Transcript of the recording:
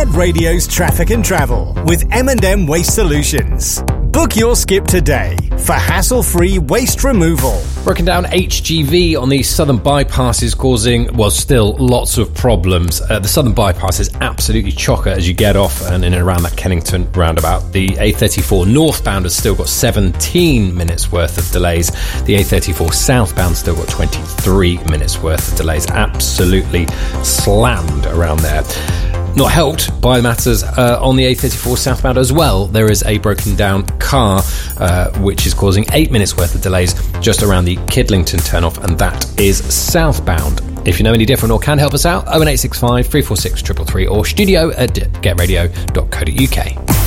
Get Radio's Traffic and Travel with M&M Waste Solutions. Book your skip today for hassle-free waste removal. Broken down HGV on the Southern Bypass is causing, well, still lots of problems. The Southern Bypass is absolutely chocker as you get off and in and around that Kennington roundabout. The A34 northbound has still got 17 minutes worth of delays. The A34 southbound still got 23 minutes worth of delays. Absolutely slammed around there. Not helped by matters on the A34 southbound as well. There is a broken down car which is causing 8 minutes worth of delays just around the Kidlington turnoff, and that is southbound. If you know any different or can help us out, 01865 346 333 or studio@getradio.co.uk.